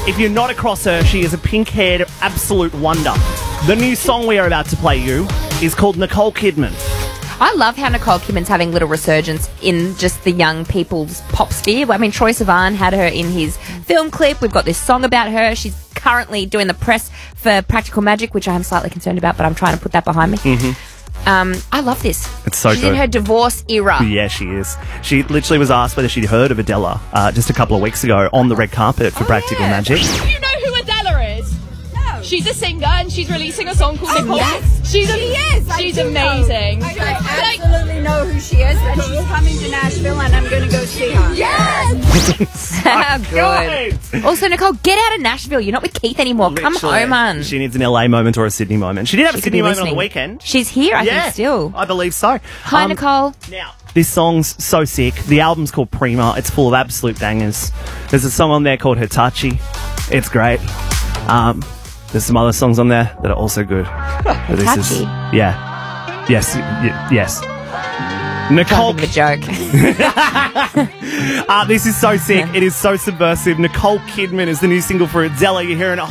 If you're not across her, she is a pink-haired absolute wonder. The new song we are about to play you is called Nicole Kidman. I love how Nicole Kidman's having little resurgence in just the young people's pop sphere. I mean, Troye Sivan had her in his film clip. We've got this song about her. She's currently doing the press for Practical Magic, which I am slightly concerned about, but I'm trying to put that behind me. I love this. It's so She's good. in her divorce era. Yeah, she is. She literally was asked whether she'd heard of Adele just a couple of weeks ago on the red carpet for Practical Magic. Do you know who Adele is? No. She's a singer and she's releasing a song called Nicole. Yes. She's amazing. I absolutely know who she is, and she's coming to Nashville, and I'm going to go see her. Yes! How good. Also, Nicole, get out of Nashville. You're not with Keith anymore. Come Literally. home, man. She needs an LA moment or a Sydney moment. She did have a She could Sydney be moment on the listening. weekend. She's here, I think, still. I believe so. Hi, Nicole. Now, this song's so sick. The album's called Prima. It's full of absolute bangers. There's a song on there called Hitachi. It's great. There's some other songs on there that are also good. But Hitachi? Yeah. Yes. Yes. Nicole. Can't think of a joke. This is so sick. It is so subversive. Nicole Kidman is the new single for Adele. You're hearing it